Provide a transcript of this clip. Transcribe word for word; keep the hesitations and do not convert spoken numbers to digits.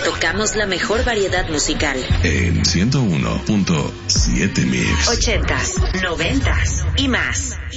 Tocamos la mejor variedad musical. En ciento uno punto siete Mix. Ochentas, noventas y más.